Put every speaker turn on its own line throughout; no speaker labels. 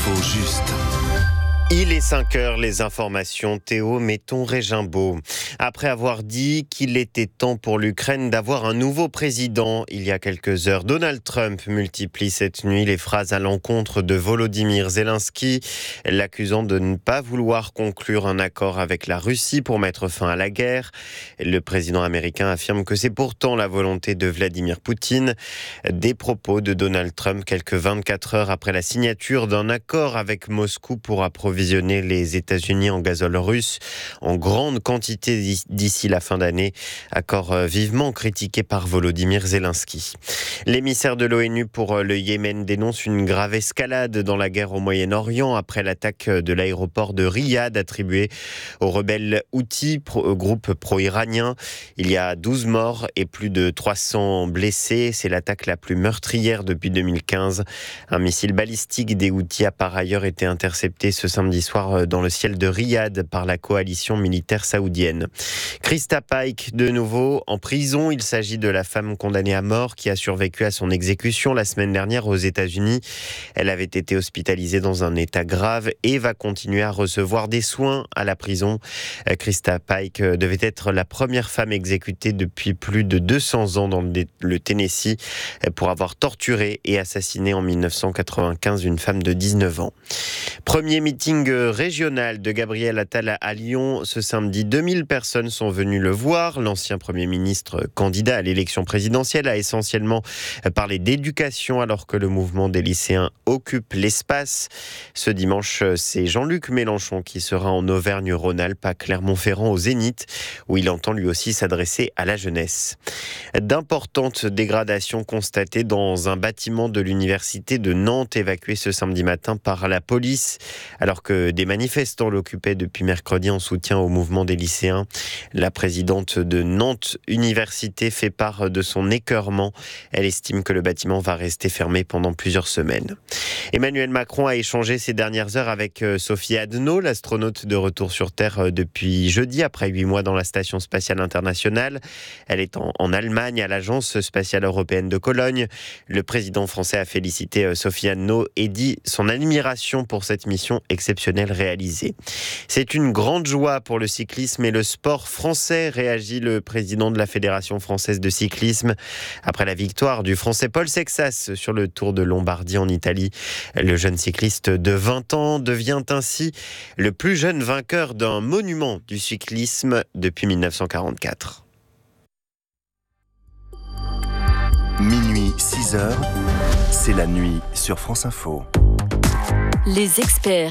L'info juste.
Il est 5 heures, les informations. Théo Metton-Régimbaud. Après avoir dit qu'il était temps pour l'Ukraine d'avoir un nouveau président, il y a quelques heures, Donald Trump multiplie cette nuit les phrases à l'encontre de Volodymyr Zelensky, l'accusant de ne pas vouloir conclure un accord avec la Russie pour mettre fin à la guerre. Le président américain affirme que c'est pourtant la volonté de Vladimir Poutine. Des propos de Donald Trump quelques 24 heures après la signature d'un accord avec Moscou pour approvisionner les États-Unis en gazole russe en grande quantité d'ici la fin d'année. Accord vivement critiqué par Volodymyr Zelensky. L'émissaire de l'ONU pour le Yémen dénonce une grave escalade dans la guerre au Moyen-Orient après l'attaque de l'aéroport de Riyad attribué aux rebelles Houthis, groupe pro-iranien. Il y a 12 morts et plus de 300 blessés. C'est l'attaque la plus meurtrière depuis 2015. Un missile balistique des Houthis a par ailleurs été intercepté ce samedi soir dans le ciel de Riyad par la coalition militaire saoudienne. Krista Paik, de nouveau en prison. Il s'agit de la femme condamnée à mort qui a survécu à son exécution la semaine dernière aux États-Unis. Elle avait été hospitalisée dans un état grave et va continuer à recevoir des soins à la prison. Krista Paik devait être la première femme exécutée depuis plus de 200 ans dans le Tennessee pour avoir torturé et assassiné en 1995 une femme de 19 ans. Premier meeting régional de Gabriel Attal à Lyon ce samedi. 2000 personnes sont venues le voir. L'ancien Premier ministre candidat à l'élection présidentielle a essentiellement parlé d'éducation alors que le mouvement des lycéens occupe l'espace. Ce dimanche, c'est Jean-Luc Mélenchon qui sera en Auvergne-Rhône-Alpes à Clermont-Ferrand au Zénith où il entend lui aussi s'adresser à la jeunesse. D'importantes dégradations constatées dans un bâtiment de l'université de Nantes évacué ce samedi matin par la police alors que des manifestants l'occupaient depuis mercredi en soutien au mouvement des lycéens. La présidente de Nantes Université fait part de son écœurement. Elle estime que le bâtiment va rester fermé pendant plusieurs semaines. Emmanuel Macron a échangé ces dernières heures avec Sophie Adno, l'astronaute de retour sur Terre depuis jeudi, après 8 mois dans la Station spatiale internationale. Elle est en Allemagne, à l'Agence spatiale européenne de Cologne. Le président français a félicité Sophie Adno et dit son admiration pour cette mission exceptionnelle réalisée. C'est une grande joie pour le cyclisme et le sport français, réagit le président de la Fédération française de cyclisme. Après la victoire du français Paul Sexas sur le Tour de Lombardie en Italie, le jeune cycliste de 20 ans devient ainsi le plus jeune vainqueur d'un monument du cyclisme depuis 1944.
Minuit 6h, c'est la nuit sur France Info.
Les experts.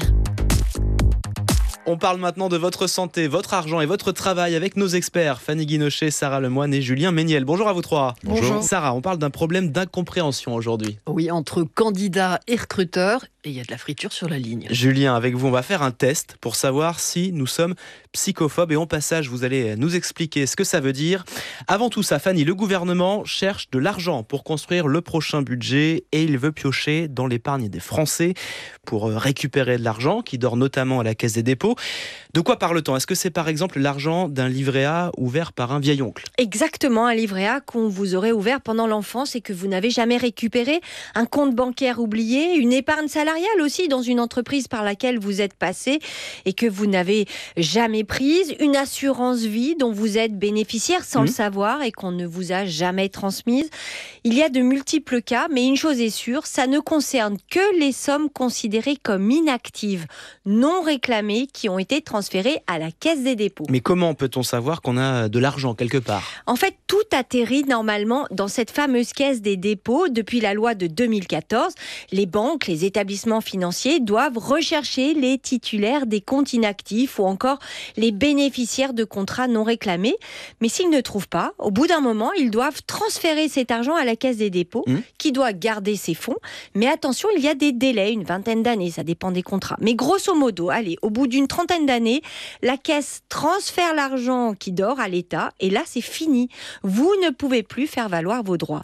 On parle maintenant de votre santé, votre argent et votre travail avec nos experts, Fanny Guinochet, Sarah Lemoine et Julien Méniel. Bonjour à vous trois.
Bonjour.
Sarah, on parle d'un problème d'incompréhension aujourd'hui.
Oui, entre candidats et recruteurs, et il y a de la friture sur la ligne.
Julien, avec vous, on va faire un test pour savoir si nous sommes psychophobes. Et en passage, vous allez nous expliquer ce que ça veut dire. Avant tout ça, Fanny, le gouvernement cherche de l'argent pour construire le prochain budget et il veut piocher dans l'épargne des Français pour récupérer de l'argent qui dort notamment à la Caisse des dépôts. De quoi parle-t-on ? Est-ce que c'est par exemple l'argent d'un livret A ouvert par un vieil oncle ?
Exactement, un livret A qu'on vous aurait ouvert pendant l'enfance et que vous n'avez jamais récupéré, un compte bancaire oublié, une épargne salariale aussi dans une entreprise par laquelle vous êtes passé et que vous n'avez jamais prise, une assurance vie dont vous êtes bénéficiaire sans le savoir et qu'on ne vous a jamais transmise. Il y a de multiples cas, mais une chose est sûre, ça ne concerne que les sommes considérées comme inactives, non réclamées, qui ont été transférées à la Caisse des dépôts.
Mais comment peut-on savoir qu'on a de l'argent quelque part ?
En fait, tout atterrit normalement dans cette fameuse Caisse des dépôts. Depuis la loi de 2014, les banques, les établissements financiers doivent rechercher les titulaires des comptes inactifs ou encore les bénéficiaires de contrats non réclamés. Mais s'ils ne trouvent pas, au bout d'un moment, ils doivent transférer cet argent à la Caisse des dépôts qui doit garder ses fonds. Mais attention, il y a des délais, une vingtaine d'années, ça dépend des contrats. Mais grosso modo, allez, au bout d'une trentaine d'années, la Caisse transfère l'argent qui dort à l'État et là, c'est fini. Vous ne pouvez plus faire valoir vos droits.
Ah oui.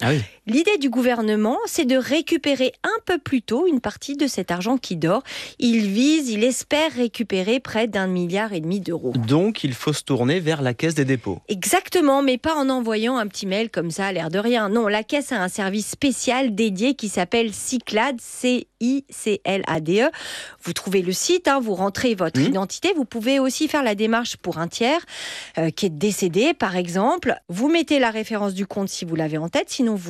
L'idée du gouvernement, c'est de récupérer un peu plus tôt une partie de cet argent qui dort. Il espère récupérer près d'1,5 milliard d'euros.
Donc, il faut se tourner vers la Caisse des dépôts.
Exactement, mais pas en envoyant un petit mail comme ça, à l'air de rien. Non, la Caisse a un service spécial dédié qui s'appelle Cyclade, CICLADE. Vous trouvez le site, vous rentrez votre identité. Vous pouvez aussi faire la démarche pour un tiers qui est décédé, par exemple. Vous mettez la référence du compte si vous l'avez en tête, sinon vous